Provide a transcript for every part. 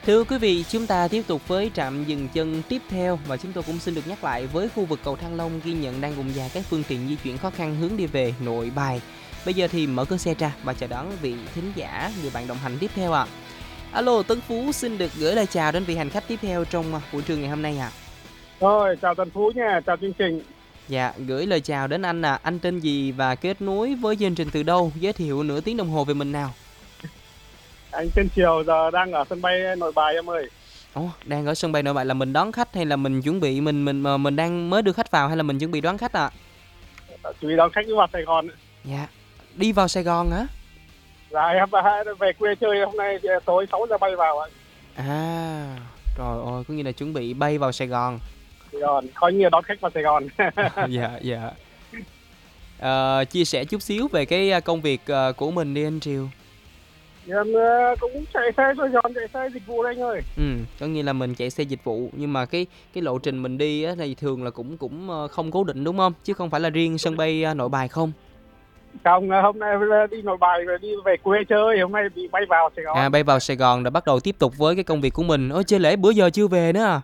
Thưa quý vị, chúng ta tiếp tục với trạm dừng chân tiếp theo và chúng tôi cũng xin được nhắc lại với khu vực cầu Thăng Long ghi nhận đang ùn dài các phương tiện di chuyển khó khăn hướng đi về Nội Bài. Bây giờ thì mở cửa xe ra và chào đón vị thính giả, người bạn đồng hành tiếp theo ạ. Alo, Tấn Phú xin được gửi lời chào đến vị hành khách tiếp theo trong buổi trưa ngày hôm nay ạ. Rồi, chào Tấn Phú nha, chào chương trình. Dạ, gửi lời chào đến anh anh tên gì và kết nối với chương trình từ đâu? Giới thiệu nửa tiếng đồng hồ về mình nào. Anh trên chiều giờ đang ở sân bay Nội Bài em ơi. Ồ, đang ở sân bay Nội Bài là mình đón khách hay là mình chuẩn bị mình đang mới đưa khách vào hay là mình chuẩn bị đón khách ạ? Chuẩn bị đón khách đi vào Sài Gòn. Dạ, đi vào Sài Gòn hả? Dạ em về quê chơi hôm nay tối 6 giờ bay vào ạ. À, trời ơi, có nghĩa là chuẩn bị bay vào Sài Gòn. Sài Gòn, coi như đón khách vào Sài Gòn. Dạ, dạ. Chia sẻ chút xíu về cái công việc của mình đi anh Triều. Em cũng chạy xe Sài Gòn, chạy xe dịch vụ đây anh ơi. Có nghĩa là mình chạy xe dịch vụ nhưng mà cái lộ trình mình đi á thì thường là cũng không cố định đúng không? Chứ không phải là riêng sân bay Nội Bài không? Không, hôm nay đi Nội Bài rồi đi về quê chơi, hôm nay bị bay vào Sài Gòn. À, bay vào Sài Gòn đã bắt đầu tiếp tục với cái công việc của mình. Ôi, chơi lễ bữa giờ chưa về nữa à?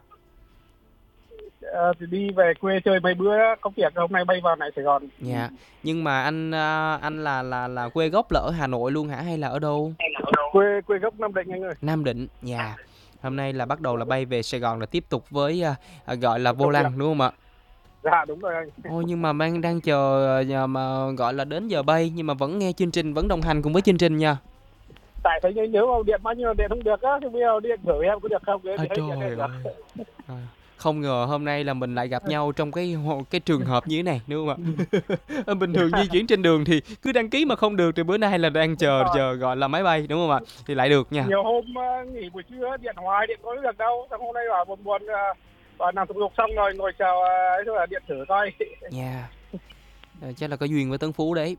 Thì đi về quê chơi mấy bữa có việc, hôm nay bay vào này Sài Gòn. Dạ. Nhưng mà anh là quê gốc là ở Hà Nội luôn hả hay là ở đâu? Quê gốc Nam Định anh ơi. Nam Định. Dạ. Hôm nay là bắt đầu là bay về Sài Gòn là tiếp tục với gọi là vô lăng đúng không ạ? Dạ đúng rồi anh. Ôi nhưng mà đang chờ mà gọi là đến giờ bay nhưng mà vẫn nghe chương trình, vẫn đồng hành cùng với chương trình nha. Tại thấy nhớ mà điện bao nhiêu điện không được á, thì bây giờ điện thử em có được không? Trời ơi. Không ngờ hôm nay là mình lại gặp nhau trong cái trường hợp như thế này đúng không ạ? Bình thường di chuyển trên đường thì cứ đăng ký mà không được thì bữa nay là đang chờ gọi là máy bay đúng không ạ? Thì lại được nha. Nhiều hôm nghỉ buổi trưa điện hoài điện có được đâu, xong hôm nay bảo buồn và làm thủ tục xong rồi ngồi chờ ấy thôi là điện thử coi. Dạ. Chắc là có duyên với Tấn Phú đấy.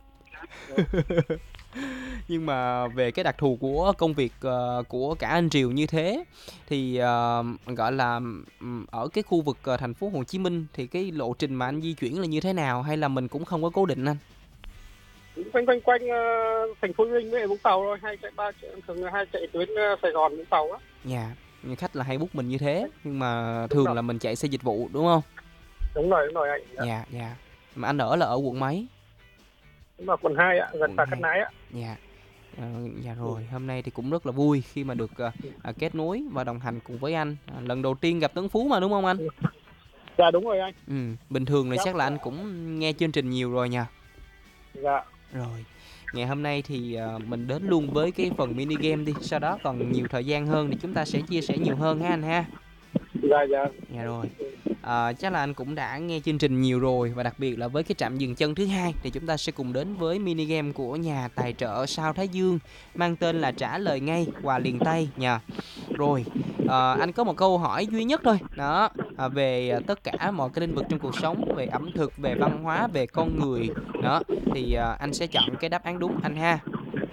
Nhưng mà về cái đặc thù của công việc của cả anh Triều như thế thì gọi là ở cái khu vực thành phố Hồ Chí Minh thì cái lộ trình mà anh di chuyển là như thế nào hay là mình cũng không có cố định anh? Quanh thành phố Hồ Chí Minh với Vũng Tàu thôi, thường hai chạy tuyến Sài Gòn Vũng Tàu á. Dạ, như khách là hay book mình như thế nhưng mà thường là mình chạy xe dịch vụ đúng không? Đúng rồi anh. Dạ, dạ. Mà anh ở là ở quận mấy? Đúng rồi, quận 2 ạ, gần Phà Cắt Lái ạ. Dạ. Dạ rồi, hôm nay thì cũng rất là vui khi mà được kết nối và đồng hành cùng với anh. Lần đầu tiên gặp Tấn Phú mà đúng không anh? Dạ đúng rồi anh. Bình thường thì chắc là anh cũng nghe chương trình nhiều rồi nha. Dạ. Rồi, ngày hôm nay thì mình đến luôn với cái phần mini game đi. Sau đó còn nhiều thời gian hơn thì chúng ta sẽ chia sẻ nhiều hơn ha anh ha. Dạ. Dạ rồi. Chắc là anh cũng đã nghe chương trình nhiều rồi và đặc biệt là với cái trạm dừng chân thứ hai thì chúng ta sẽ cùng đến với mini game của nhà tài trợ Sao Thái Dương mang tên là trả lời ngay quà liền tay nha. Rồi, anh có một câu hỏi duy nhất thôi đó, về tất cả mọi cái lĩnh vực trong cuộc sống, về ẩm thực, về văn hóa, về con người đó thì anh sẽ chọn cái đáp án đúng anh ha.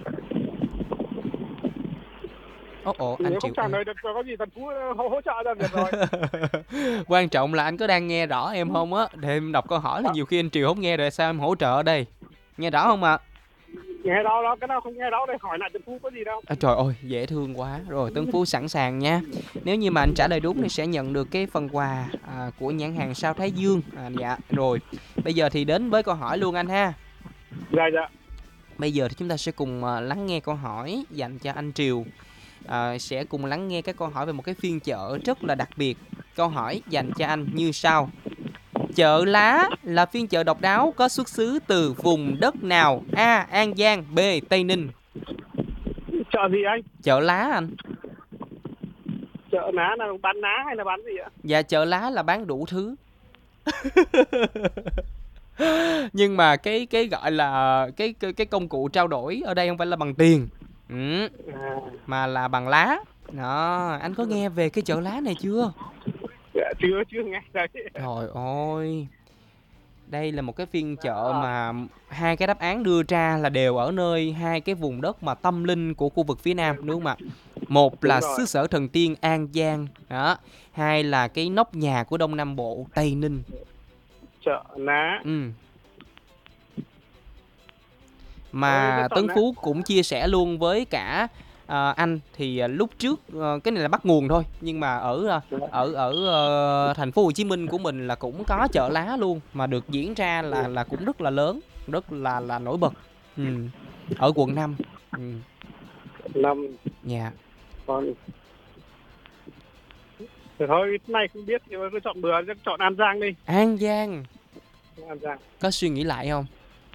Anh Nếu Triệu không trả lời được có gì Tấn Phú hỗ trợ cho được rồi. Quan trọng là anh có đang nghe rõ em không á, để em đọc câu hỏi là nhiều khi anh Triều không nghe rồi sao em hỗ trợ ở đây. Nghe rõ không ạ? Nghe đó, cái nào không nghe đó đây hỏi lại Tấn Phú có gì đâu. Trời ơi, dễ thương quá. Rồi, Tấn Phú sẵn sàng nha. Nếu như mà anh trả lời đúng thì sẽ nhận được cái phần quà của nhãn hàng Sao Thái Dương. Dạ, rồi. Bây giờ thì đến với câu hỏi luôn anh ha. Dạ. Bây giờ thì chúng ta sẽ cùng lắng nghe câu hỏi dành cho anh Triều. Sẽ cùng lắng nghe các câu hỏi về một cái phiên chợ rất là đặc biệt. Câu hỏi dành cho anh như sau. Chợ Lá là phiên chợ độc đáo có xuất xứ từ vùng đất nào? A. An Giang, B. Tây Ninh. Chợ gì anh? Chợ Lá anh. Chợ lá là bán lá hay là bán gì ạ? Dạ, chợ Lá là bán đủ thứ. Nhưng mà cái gọi là cái công cụ trao đổi ở đây không phải là bằng tiền, mà là bằng lá. Đó, anh có nghe về cái chợ Lá này chưa? Dạ, chưa nghe rồi. Trời ơi, đây là một cái phiên chợ mà hai cái đáp án đưa ra là đều ở nơi hai cái vùng đất mà tâm linh của khu vực phía Nam đúng không ạ? Một là xứ sở thần tiên An Giang đó, hai là cái nóc nhà của Đông Nam Bộ Tây Ninh. Chợ lá. Mà Tấn Phú cũng chia sẻ luôn với cả anh thì lúc trước cái này là bắt nguồn thôi, nhưng mà ở thành phố Hồ Chí Minh của mình là cũng có chợ lá luôn, mà được diễn ra là cũng rất là lớn, rất là nổi bật. Ừ. Ở quận 5. Ừ. Năm Dạ. còn thì thôi cái này không biết thì cứ chọn bừa, chắc chọn An Giang đi. An Giang. An Giang. Có suy nghĩ lại không?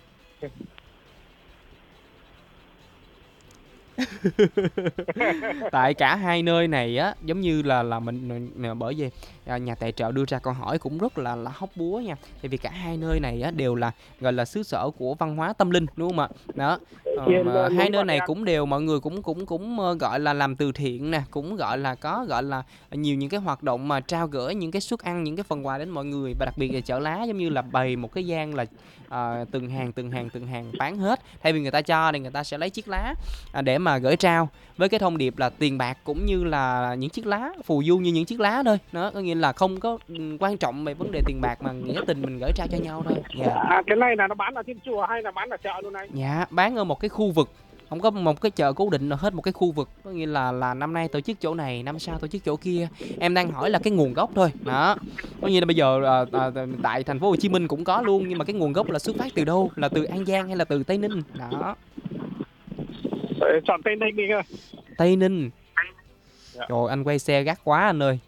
Tại cả hai nơi này á, giống như là mình bởi vì nhà tài trợ đưa ra câu hỏi cũng rất là hóc búa nha. Tại vì cả hai nơi này á đều là gọi là xứ sở của văn hóa tâm linh, đúng không ạ? Đó. Mà hai nơi này cũng đều mọi người cũng gọi là làm từ thiện nè, cũng gọi là có gọi là nhiều những cái hoạt động mà trao gửi những cái suất ăn, những cái phần quà đến mọi người, và đặc biệt là chợ lá giống như là bày một cái gian là từng hàng bán hết. Thay vì người ta cho thì người ta sẽ lấy chiếc lá để mà gửi trao với cái thông điệp là tiền bạc cũng như là những chiếc lá, phù du như những chiếc lá thôi. Nó có nghĩa là không có quan trọng về vấn đề tiền bạc, mà nghĩa tình mình gửi trao cho nhau thôi. Cái này là nó bán ở trên chùa hay là bán ở chợ luôn này? Dạ, bán ở một cái khu vực, không có một cái chợ cố định nào hết, một cái khu vực. Có nghĩa là năm nay tổ chức chỗ này, năm sau tổ chức chỗ kia. Em đang hỏi là cái nguồn gốc thôi. Đó. Có nghĩa là bây giờ tại thành phố Hồ Chí Minh cũng có luôn, nhưng mà cái nguồn gốc là xuất phát từ đâu? Là từ An Giang hay là từ Tây Ninh? Đó. Chọn Tây Ninh đi cơ. Tây Ninh. Trời, anh quay xe gắt quá anh ơi.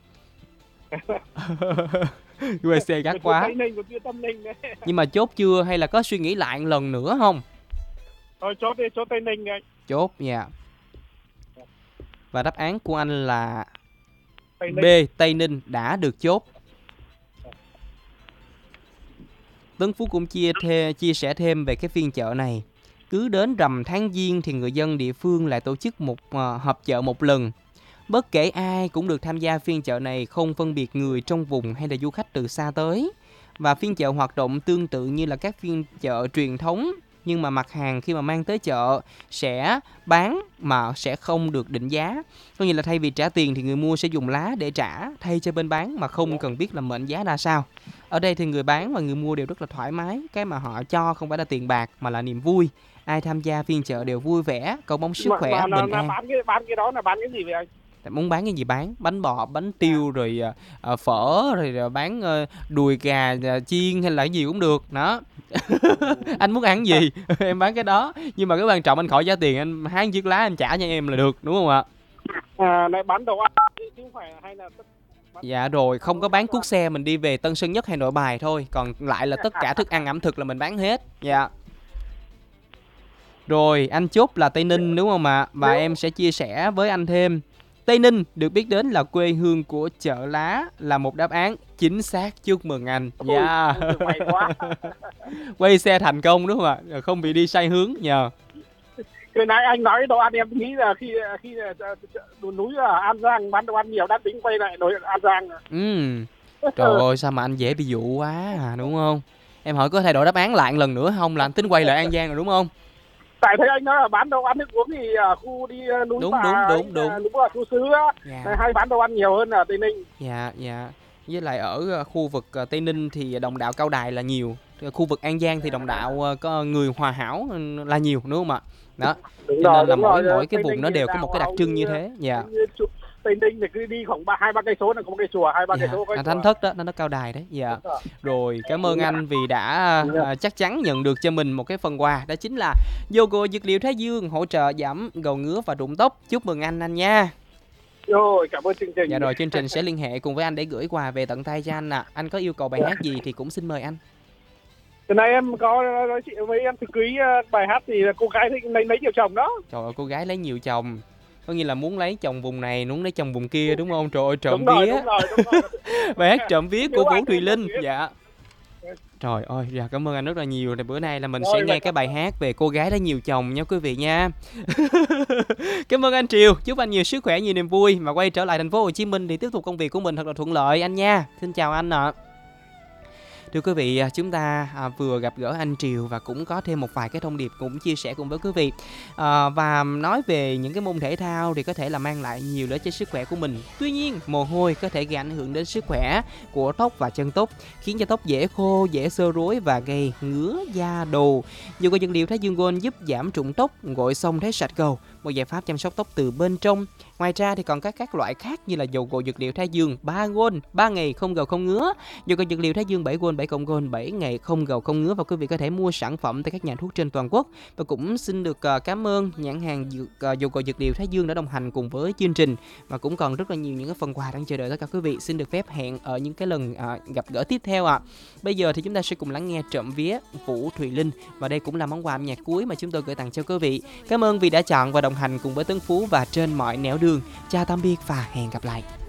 Quay xe gắt quá. Tây Ninh, Tâm Ninh đấy. Nhưng mà chốt chưa hay là có suy nghĩ lại một lần nữa không? Thôi chốt đi, chốt Tây Ninh anh. Chốt nha. Và đáp án của anh là Tây B, Tây Ninh đã được chốt. Tấn Phú cũng chia sẻ thêm về cái phiên chợ này. Cứ đến rằm tháng Giêng thì người dân địa phương lại tổ chức một họp chợ một lần. Bất kể ai cũng được tham gia phiên chợ này, không phân biệt người trong vùng hay là du khách từ xa tới. Và phiên chợ hoạt động tương tự như là các phiên chợ truyền thống, nhưng mà mặt hàng khi mà mang tới chợ sẽ bán mà sẽ không được định giá. Có nghĩa là thay vì trả tiền thì người mua sẽ dùng lá để trả thay cho bên bán, mà không cần biết là mệnh giá ra sao. Ở đây thì người bán và người mua đều rất là thoải mái. Cái mà họ cho không phải là tiền bạc mà là niềm vui. Ai tham gia phiên chợ đều vui vẻ, cầu mong sức khỏe, bình an. Bán cái đó là bán cái gì vậy anh? Muốn bán cái gì bán, bánh bò, bánh tiêu, rồi phở, rồi bán đùi gà chiên hay là cái gì cũng được. Đó. Anh muốn ăn gì em bán cái đó, nhưng mà cái quan trọng anh khỏi giá tiền, anh hái chiếc lá anh trả cho em là được, đúng không ạ? Này bán đồ ăn chứ không phải hay là Dạ rồi, không có bán cuốc xe mình đi về Tân Sơn Nhất hay Nội Bài thôi, còn lại là tất cả thức ăn ẩm thực là mình bán hết. Dạ. Rồi, anh chốt là Tây Ninh đúng không ạ? Và em sẽ chia sẻ với anh thêm. Tây Ninh được biết đến là quê hương của chợ lá, là một đáp án chính xác. Chúc mừng anh. Dạ. May quá. Quay xe thành công đúng không ạ? Không bị đi sai hướng nhờ. Cái nãy anh nói đồ ăn em nghĩ là khi đồi núi là An Giang bán đồ ăn nhiều, đã tính quay lại đối An Giang. Trời ơi, sao mà anh dễ bị dụ quá đúng không? Em hỏi có thay đổi đáp án lại một lần nữa không là anh tính quay lại An Giang rồi đúng không? Tại thấy anh nói là bán đồ ăn thức uống thì khu đi núi đúng là khu xứ hay bán đồ ăn nhiều hơn ở Tây Ninh. Dạ. Với lại ở khu vực Tây Ninh thì đồng đạo Cao Đài là nhiều. Khu vực An Giang thì đồng đạo có người Hòa Hảo là nhiều, đúng không ạ? Đó. Cho nên là mỗi cái vùng nó đều có một cái đặc trưng như thế. Dạ. Tây Ninh thì cứ đi khoảng 2-3 cây số là có một cây chùa, 2-3 cây số. Thánh Thất đó, nó Cao Đài đấy. Dạ. Rồi, cảm ơn anh vì đã chắc chắn nhận được cho mình một cái phần quà, đó chính là Yogo dược liệu Thái Dương hỗ trợ giảm gầu ngứa và rụng tóc. Chúc mừng anh nha. Rồi, cảm ơn chương trình. Dạ rồi, chương trình sẽ liên hệ cùng với anh để gửi quà về tận tay cho anh ạ. Anh có yêu cầu bài hát gì thì cũng xin mời anh. Từ nay em có nói chuyện với em từ quý bài hát thì cô gái lấy nhiều chồng đó. Trời ơi, cô gái lấy nhiều chồng. Có nghĩa là muốn lấy chồng vùng này, muốn lấy chồng vùng kia đúng không? Trời ơi, trộm vía. Đúng rồi. Bài hát trộm vía của Vũ Thùy Linh. Dạ. Trời ơi, dạ cảm ơn anh rất là nhiều. Thì bữa nay là mình sẽ nghe cái bài hát về cô gái lấy nhiều chồng nha quý vị nha. Cảm ơn anh Triều, chúc anh nhiều sức khỏe, nhiều niềm vui và quay trở lại thành phố Hồ Chí Minh thì tiếp tục công việc của mình thật là thuận lợi anh nha. Xin chào anh ạ. Thưa quý vị, chúng ta vừa gặp gỡ anh Triều và cũng có thêm một vài cái thông điệp cũng chia sẻ cùng với quý vị. Và nói về những cái môn thể thao thì có thể là mang lại nhiều lợi cho sức khỏe của mình. Tuy nhiên, mồ hôi có thể gây ảnh hưởng đến sức khỏe của tóc và chân tóc, khiến cho tóc dễ khô, dễ xơ rối và gây ngứa da đầu. Dù có dược liệu Thái Dương Gold giúp giảm rụng tóc, gội xông thấy sạch cầu, một giải pháp chăm sóc tóc từ bên trong. Ngoài ra thì còn có các loại khác như là dầu gội dược liệu Thái Dương 3 Gold 3 ngày không gầu không ngứa, dầu gội dược liệu Thái Dương 7 Gold 7 cộng Gold 7 ngày không gầu không ngứa, và quý vị có thể mua sản phẩm tại các nhà thuốc trên toàn quốc. Và cũng xin được cảm ơn nhãn hàng dầu gội dược liệu Thái Dương đã đồng hành cùng với chương trình, và cũng còn rất là nhiều những cái phần quà đang chờ đợi tất cả quý vị. Xin được phép hẹn ở những cái lần gặp gỡ tiếp theo ạ. Bây giờ thì chúng ta sẽ cùng lắng nghe Trộm Vía Vũ Thùy Linh, và đây cũng là món quà âm nhạc cuối mà chúng tôi gửi tặng cho quý vị. Cảm ơn vì đã chọn và đồng hành cùng với Tấn Phú và trên mọi nẻo đường. Chào tạm biệt và hẹn gặp lại.